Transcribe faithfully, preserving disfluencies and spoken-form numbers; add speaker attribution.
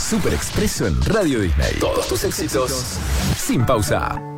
Speaker 1: Super Expreso en Radio Disney. Todos tus éxitos sin pausa.